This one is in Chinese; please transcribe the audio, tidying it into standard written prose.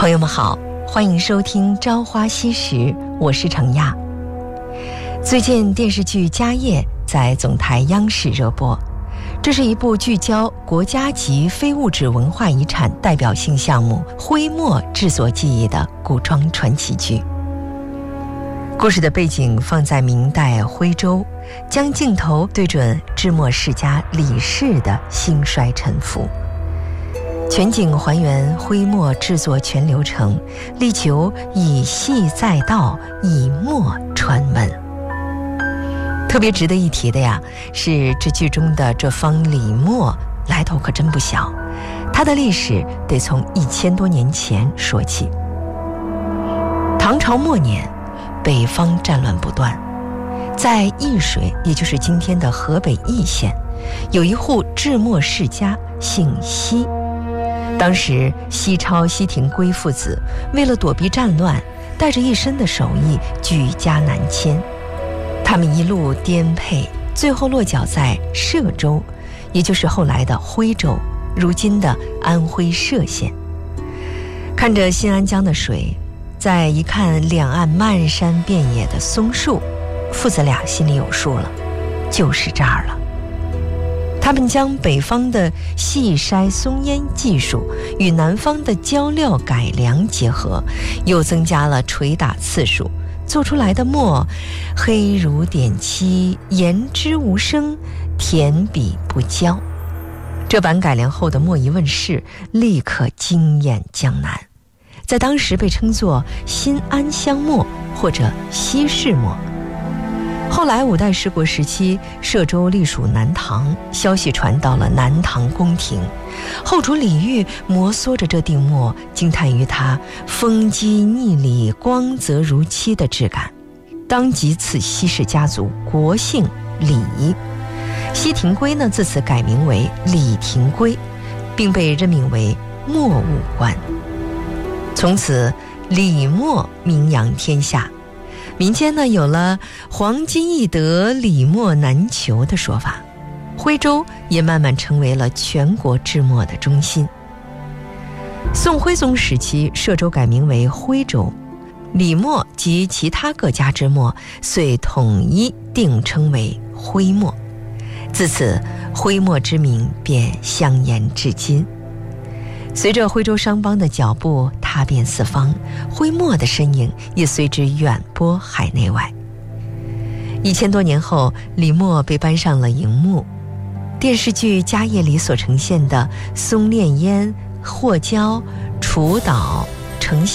朋友们好，欢迎收听《朝花夕拾》，我是程亚。最近电视剧《家业》在总台央视热播，这是一部聚焦国家级非物质文化遗产代表性项目徽墨制作技艺的古装传奇剧。故事的背景放在明代徽州，将镜头对准制墨世家李氏的兴衰沉浮，全景还原徽墨制作全流程，力求以细载道，以墨传文。特别值得一提的呀，是这剧中的这方李墨来头可真不小，它的历史得从1000多年前说起。唐朝末年，北方战乱不断，在易水，也就是今天的河北易县，有一户制墨世家，姓西。当时西超、西廷圭父子为了躲避战乱，带着一身的手艺举家南迁。他们一路颠沛，最后落脚在歙州，也就是后来的徽州，如今的安徽歙县。看着新安江的水，再一看两岸漫山遍野的松树，父子俩心里有数了，就是这儿了。他们将北方的细筛松烟技术与南方的浇料改良结合，又增加了捶打次数，做出来的墨黑如点漆，言之无声，填笔不焦。这版改良后的墨一问世，立刻惊艳江南，在当时被称作新安香墨或者西市墨。后来5代十国时期，歙州隶属南唐，消息传到了南唐宫廷，后主李煜摩挲着这锭墨，惊叹于它风肌腻里，光泽如漆的质感，当即赐西氏家族国姓李。西廷圭呢，自此改名为李廷圭，并被任命为墨务官。从此李墨名扬天下，民间呢有了黄金易得，李墨难求的说法。徽州也慢慢成为了全国制墨的中心。宋徽宗时期，歙州改名为徽州，李墨及其他各家之墨遂统一定称为徽墨，自此徽墨之名便香延至今。随着徽州商帮的脚步踏遍四方，徽墨的身影也随之远播海内外。1000多年后，李墨被搬上了荧幕。电视剧《家业》里所呈现的松炼烟、霍焦、楚捣、成